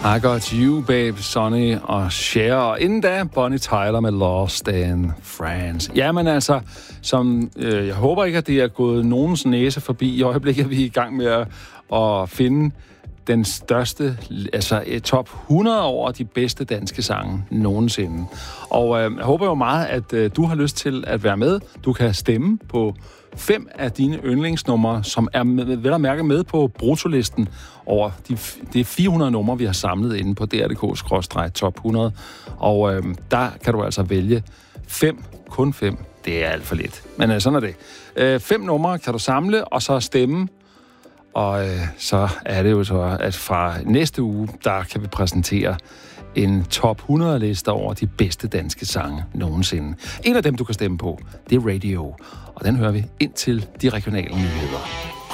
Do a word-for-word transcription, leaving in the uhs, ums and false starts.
I Got You, Babe, Sonny og Cher. Og inden da, Bonnie Tyler med Lost in France. Jamen altså, som øh, jeg håber ikke, at det er gået nogens næse forbi. I øjeblikket er vi i gang med at, at finde den største, altså top hundrede over de bedste danske sange nogensinde. Og øh, jeg håber jo meget, at øh, du har lyst til at være med. Du kan stemme på fem af dine yndlingsnumre, som er med, vel at mærke med på brutolisten over de, de fire hundrede numre, vi har samlet inde på D R punktum d k skråstreg top hundrede. Og øh, der kan du altså vælge fem, kun fem. Det er alt for lidt. Men øh, sådan er det. Øh, fem numre kan du samle, og så stemme. Og øh, så er det jo så, at fra næste uge, der kan vi præsentere en top hundrede-liste over de bedste danske sange nogensinde. En af dem, du kan stemme på, det er Radio. Og den hører vi ind til de regionale nyheder.